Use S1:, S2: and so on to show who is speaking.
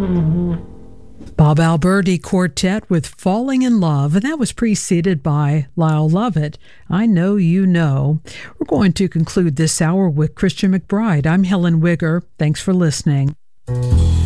S1: Bob Alberti Quartet with Falling in Love, and that was preceded by Lyle Lovett, I Know You Know. We're going to conclude this hour with Christian McBride. I'm Helen Wigger. Thanks for listening.